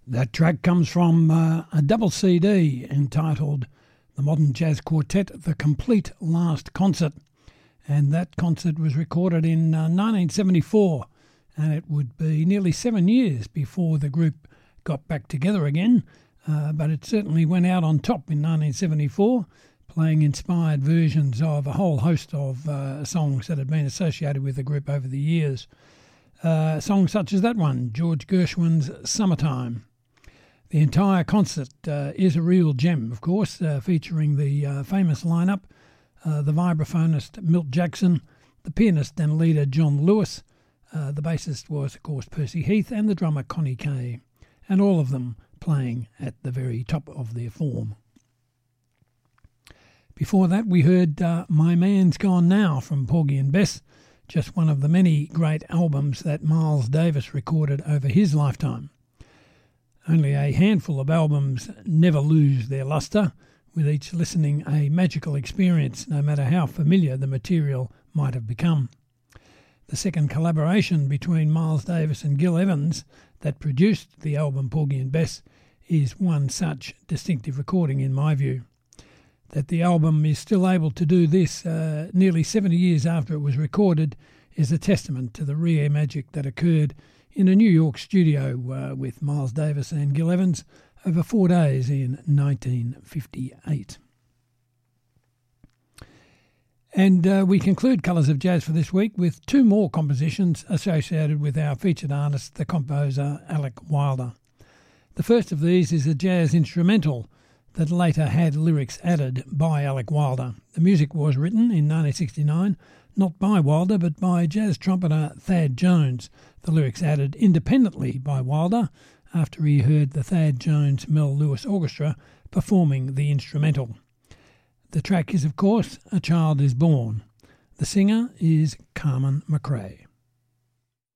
That track comes from a double CD entitled The Modern Jazz Quartet, The Complete Last Concert. And that concert was recorded in 1974, and it would be nearly 7 years before the group got back together again. But it certainly went out on top in 1974, playing inspired versions of a whole host of songs that had been associated with the group over the years. Songs such as that one, George Gershwin's Summertime. The entire concert is a real gem, of course, featuring the famous lineup, the vibraphonist Milt Jackson, the pianist and leader John Lewis, the bassist was, of course, Percy Heath, and the drummer Connie Kay, and all of them playing at the very top of their form. Before that, we heard My Man's Gone Now from Porgy and Bess, just one of the many great albums that Miles Davis recorded over his lifetime. Only a handful of albums never lose their lustre, with each listening a magical experience, no matter how familiar the material might have become. The second collaboration between Miles Davis and Gil Evans that produced the album Porgy and Bess is one such distinctive recording in my view. That the album is still able to do this nearly 70 years after it was recorded is a testament to the rare magic that occurred in a New York studio with Miles Davis and Gil Evans over 4 days in 1958. And we conclude Colours of Jazz for this week with two more compositions associated with our featured artist, the composer Alec Wilder. The first of these is a jazz instrumental that later had lyrics added by Alec Wilder. The music was written in 1969, not by Wilder, but by jazz trumpeter Thad Jones. The lyrics added independently by Wilder after he heard the Thad Jones Mel Lewis Orchestra performing the instrumental. The track is, of course, A Child Is Born. The singer is Carmen McRae.